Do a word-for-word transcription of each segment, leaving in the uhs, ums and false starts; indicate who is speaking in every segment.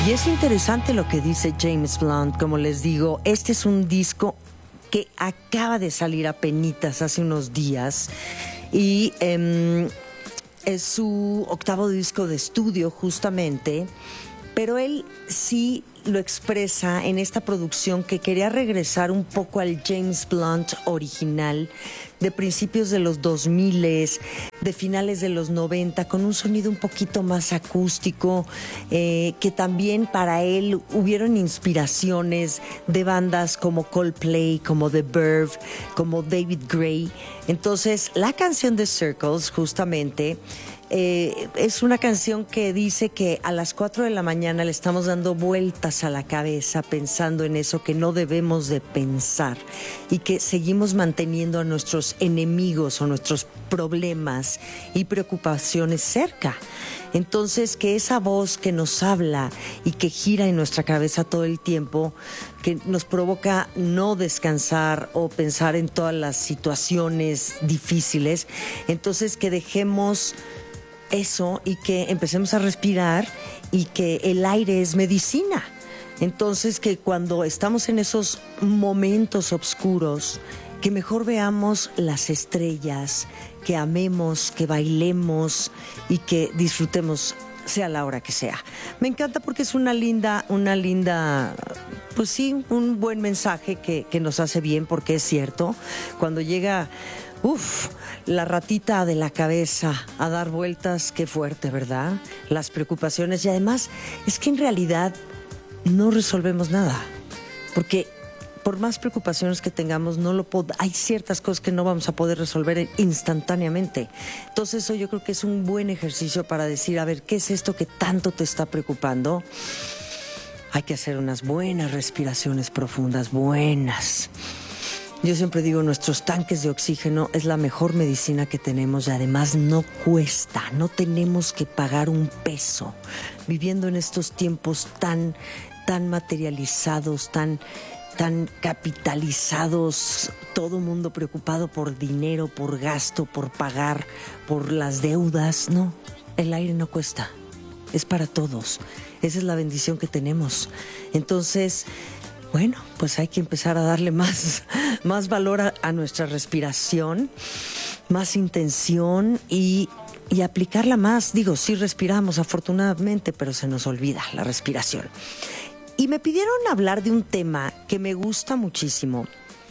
Speaker 1: Y es interesante lo que dice James Blunt. Como les digo, este es un disco que acaba de salir apenitas hace unos días y eh, es su octavo disco de estudio justamente, pero él sí lo expresa en esta producción que quería regresar un poco al James Blunt original de principios de los dos mil, de finales de los noventa, con un sonido un poquito más acústico, eh, que también para él hubieron inspiraciones de bandas como Coldplay, como The Verve, como David Gray. Entonces, la canción de Circles, justamente, Eh, es una canción que dice que a las cuatro de la mañana le estamos dando vueltas a la cabeza pensando en eso que no debemos de pensar y que seguimos manteniendo a nuestros enemigos o nuestros problemas y preocupaciones cerca. Entonces, que esa voz que nos habla y que gira en nuestra cabeza todo el tiempo, que nos provoca no descansar o pensar en todas las situaciones difíciles, entonces que dejemos eso y que empecemos a respirar y que el aire es medicina. Entonces, que cuando estamos en esos momentos oscuros, que mejor veamos las estrellas, que amemos, que bailemos y que disfrutemos, sea la hora que sea. Me encanta porque es una linda, una linda, pues sí, un buen mensaje que, que nos hace bien, porque es cierto, cuando llega... Uf, la ratita de la cabeza a dar vueltas, qué fuerte, ¿verdad? Las preocupaciones, y además es que en realidad no resolvemos nada, porque por más preocupaciones que tengamos, no lo pod- hay ciertas cosas que no vamos a poder resolver instantáneamente. Entonces eso yo creo que es un buen ejercicio para decir, a ver, ¿qué es esto que tanto te está preocupando? Hay que hacer unas buenas respiraciones profundas, buenas. Yo siempre digo, nuestros tanques de oxígeno es la mejor medicina que tenemos y además no cuesta, no tenemos que pagar un peso. Viviendo en estos tiempos tan, tan materializados, tan, tan capitalizados, todo mundo preocupado por dinero, por gasto, por pagar, por las deudas. No, el aire no cuesta, es para todos. Esa es la bendición que tenemos. Entonces... bueno, pues hay que empezar a darle más, más valor a, a nuestra respiración, más intención y, y aplicarla más. Digo, sí respiramos afortunadamente, pero se nos olvida la respiración. Y me pidieron hablar de un tema que me gusta muchísimo,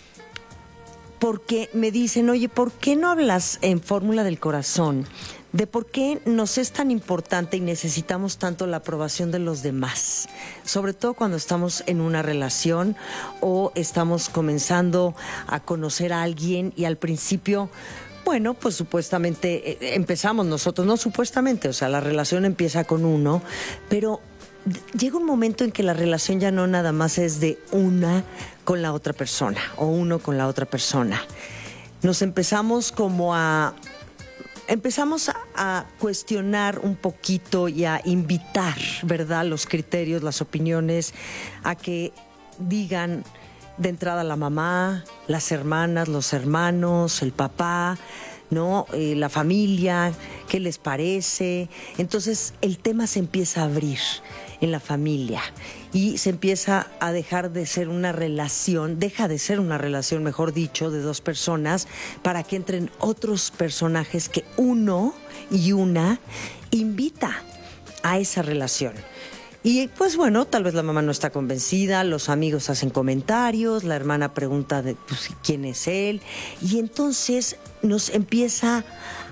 Speaker 1: porque me dicen, oye, ¿por qué no hablas en Fórmula del Corazón de por qué nos es tan importante y necesitamos tanto la aprobación de los demás? Sobre todo cuando estamos en una relación o estamos comenzando a conocer a alguien y al principio, bueno, pues supuestamente eh, empezamos nosotros, no supuestamente, o sea, la relación empieza con uno, pero llega un momento en que la relación ya no nada más es de una con la otra persona o uno con la otra persona. Nos empezamos como a... Empezamos a, a cuestionar un poquito y a invitar, ¿verdad?, los criterios, las opiniones, a que digan de entrada la mamá, las hermanas, los hermanos, el papá, ¿no? Eh, la familia, ¿qué les parece? Entonces el tema se empieza a abrir en la familia y se empieza a dejar de ser una relación, deja de ser una relación, mejor dicho, de dos personas, para que entren otros personajes que uno y una invita a esa relación. Y pues bueno, tal vez la mamá no está convencida, los amigos hacen comentarios, la hermana pregunta de pues, quién es él, y entonces nos empieza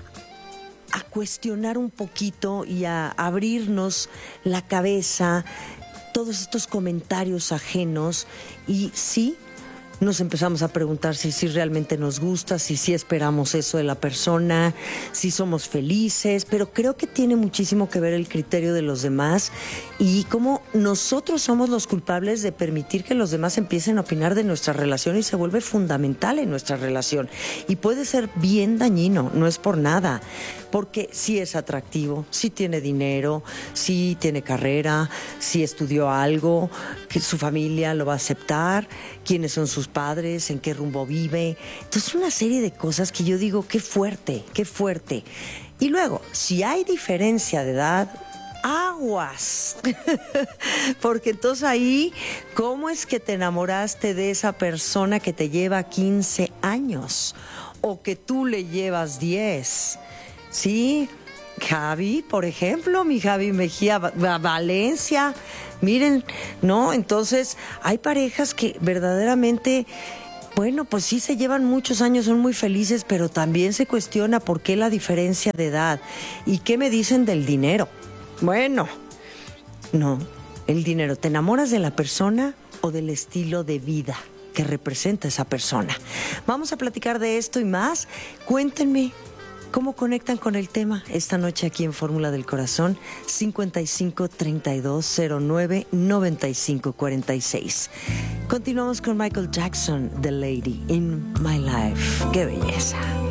Speaker 1: a cuestionar un poquito y a abrirnos la cabeza todos estos comentarios ajenos, y sí, nos empezamos a preguntar si, si realmente nos gusta, si sí esperamos eso de la persona, si somos felices, pero creo que tiene muchísimo que ver el criterio de los demás y cómo nosotros somos los culpables de permitir que los demás empiecen a opinar de nuestra relación, y se vuelve fundamental en nuestra relación y puede ser bien dañino, no es por nada, porque sí es atractivo, sí tiene dinero, sí tiene carrera, sí estudió algo, que su familia lo va a aceptar, quiénes son sus padres, en qué rumbo vive. Entonces, una serie de cosas que yo digo, qué fuerte, qué fuerte. Y luego, si hay diferencia de edad, aguas. Porque entonces ahí, ¿cómo es que te enamoraste de esa persona que te lleva quince años? O que tú le llevas diez. ¿Sí? Javi, por ejemplo, mi Javi Mejía, Valencia. Miren, ¿no? Entonces, hay parejas que verdaderamente... Bueno, pues sí se llevan muchos años, son muy felices, pero también se cuestiona por qué la diferencia de edad. ¿Y qué me dicen del dinero? Bueno, no, el dinero. ¿Te enamoras de la persona o del estilo de vida que representa esa persona? Vamos a platicar de esto y más. Cuéntenme cómo conectan con el tema esta noche aquí en Fórmula del Corazón, cincuenta y cinco, treinta y dos, cero nueve, noventa y cinco, cuarenta y seis. Continuamos con Michael Jackson, The Lady in My Life. ¡Qué belleza!